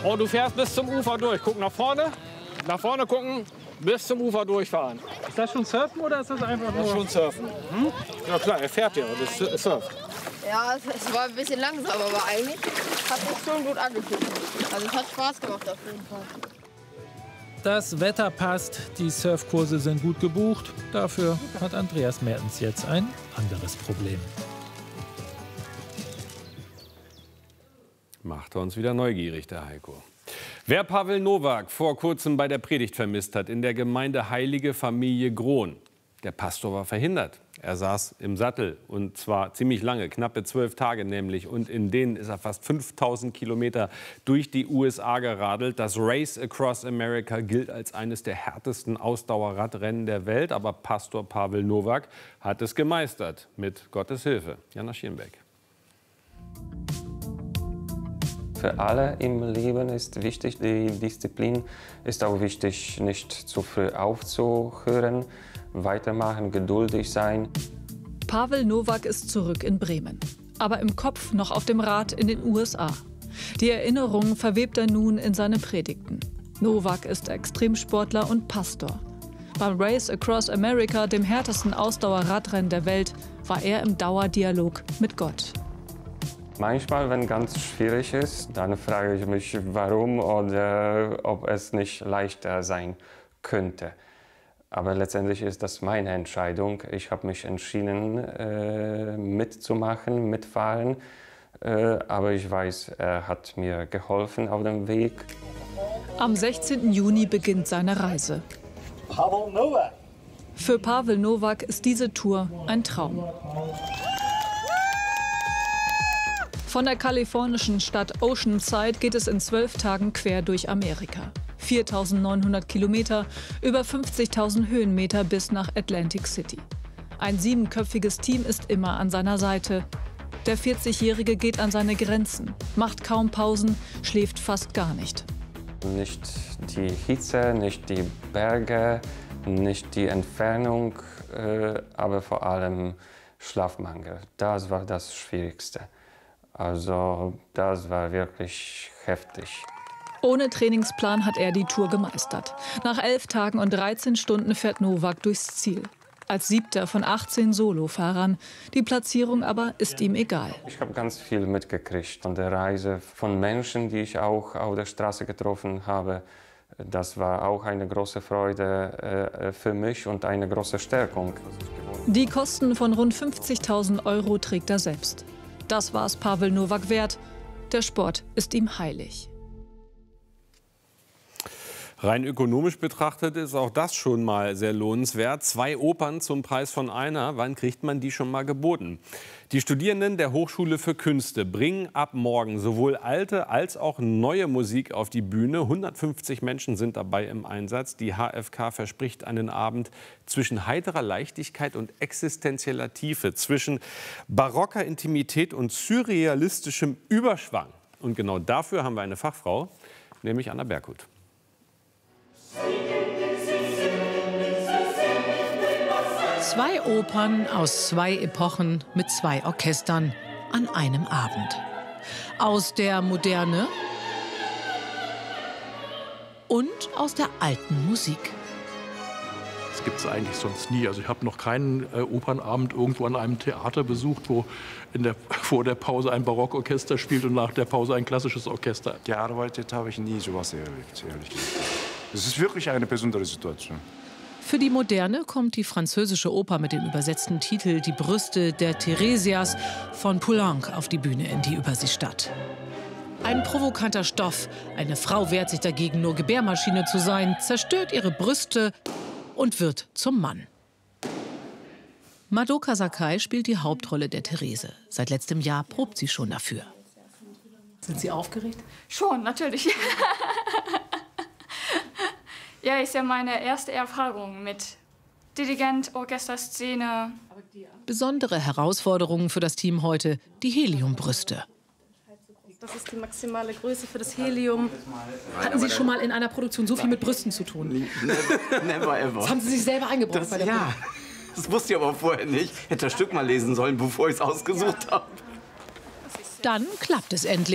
Und du fährst bis zum Ufer durch. Guck nach vorne gucken, bis zum Ufer durchfahren. Ist das schon Surfen oder ist das einfach nur... Das ist schon Surfen. Hm? Ja klar, er fährt ja und es surft. Ja, es war ein bisschen langsam, aber eigentlich hat es schon gut angefühlt. Also es hat Spaß gemacht auf jeden Fall. Das Wetter passt, die Surfkurse sind gut gebucht. Dafür hat Andreas Mertens jetzt ein anderes Problem. Macht er uns wieder neugierig, der Heiko. Wer Pavel Nowak vor kurzem bei der Predigt vermisst hat, in der Gemeinde Heilige Familie Grohn. Der Pastor war verhindert. Er saß im Sattel und zwar ziemlich lange, knappe 12 Tage nämlich. Und in denen ist er fast 5000 Kilometer durch die USA geradelt. Das Race Across America gilt als eines der härtesten Ausdauerradrennen der Welt. Aber Pastor Pavel Nowak hat es gemeistert, mit Gottes Hilfe. Jana Schirnbeck. Für alle im Leben ist wichtig, die Disziplin ist auch wichtig, nicht zu früh aufzuhören, weitermachen, geduldig sein. Pavel Nowak ist zurück in Bremen, aber im Kopf noch auf dem Rad in den USA. Die Erinnerungen verwebt er nun in seine Predigten. Nowak ist Extremsportler und Pastor. Beim Race Across America, dem härtesten Ausdauerradrennen der Welt, war er im Dauerdialog mit Gott. Manchmal, wenn ganz schwierig ist, dann frage ich mich, warum oder ob es nicht leichter sein könnte. Aber letztendlich ist das meine Entscheidung. Ich habe mich entschieden, mitzumachen, mitfahren. Aber ich weiß, er hat mir geholfen auf dem Weg. Am 16. Juni beginnt seine Reise. Pavel Nowak. Für Pavel Nowak ist diese Tour ein Traum. Von der kalifornischen Stadt Oceanside geht es in 12 Tagen quer durch Amerika. 4.900 Kilometer, über 50.000 Höhenmeter bis nach Atlantic City. Ein 7-köpfiges Team ist immer an seiner Seite. Der 40-Jährige geht an seine Grenzen, macht kaum Pausen, schläft fast gar nicht. Nicht die Hitze, nicht die Berge, nicht die Entfernung, aber vor allem Schlafmangel. Das war das Schwierigste. Also das war wirklich heftig. Ohne Trainingsplan hat er die Tour gemeistert. Nach 11 Tagen und 13 Stunden fährt Nowak durchs Ziel. Als 7. von 18 Solofahrern. Die Platzierung aber ist ihm egal. Ich habe ganz viel mitgekriegt von der Reise, von Menschen, die ich auch auf der Straße getroffen habe. Das war auch eine große Freude für mich und eine große Stärkung. Die Kosten von rund 50.000 € trägt er selbst. Das war es Pavel Nowak wert. Der Sport ist ihm heilig. Rein ökonomisch betrachtet ist auch das schon mal sehr lohnenswert. 2 Opern zum Preis von einer. Wann kriegt man die schon mal geboten? Die Studierenden der Hochschule für Künste bringen ab morgen sowohl alte als auch neue Musik auf die Bühne. 150 Menschen sind dabei im Einsatz. Die HFK verspricht einen Abend zwischen heiterer Leichtigkeit und existenzieller Tiefe, zwischen barocker Intimität und surrealistischem Überschwang. Und genau dafür haben wir eine Fachfrau, nämlich Anna Berghut. 2 Opern aus 2 Epochen mit 2 Orchestern an einem Abend. Aus der Moderne und aus der alten Musik. Das gibt es eigentlich sonst nie. Also ich habe noch keinen Opernabend irgendwo an einem Theater besucht, wo vor der Pause ein Barockorchester spielt und nach der Pause ein klassisches Orchester. Gearbeitet habe ich nie sowas erlebt, ehrlich gesagt. Es ist wirklich eine besondere Situation. Für die Moderne kommt die französische Oper mit dem übersetzten Titel Die Brüste der Theresias von Poulenc auf die Bühne in die Überseestadt. Ein provokanter Stoff. Eine Frau wehrt sich dagegen, nur Gebärmaschine zu sein, zerstört ihre Brüste und wird zum Mann. Madoka Sakai spielt die Hauptrolle der Therese. Seit letztem Jahr probt sie schon dafür. Sind Sie aufgeregt? Schon, natürlich. Ja, ist ja meine erste Erfahrung mit Dirigent, Orchesterszene. Besondere Herausforderungen für das Team heute, die Heliumbrüste. Das ist die maximale Größe für das Helium. Hatten Sie schon mal in einer Produktion so viel mit Brüsten zu tun? Never ever. Das haben Sie sich selber eingebracht bei der Ja, das wusste ich aber vorher nicht. Hätte das Stück mal lesen sollen, bevor ich es ausgesucht habe. Dann klappt es endlich.